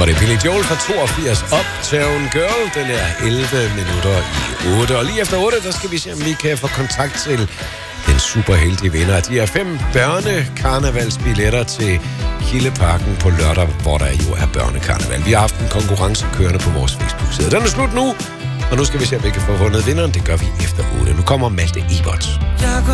var det Billy Joel fra 82, Uptown Girl. Den er 11 minutter i 8. Og lige efter 8, der skal vi se, om vi kan få kontakt til den superheldige vinder. De er 5 børnekarnevalsbilletter til Kildeparken på lørdag, hvor der jo er børnekarneval. Vi har haft en konkurrence kørende på vores Facebook-side. Den er slut nu, og nu skal vi se, om vi kan få vundet vinderen. Det gør vi efter 8. Nu kommer Malte Ebert.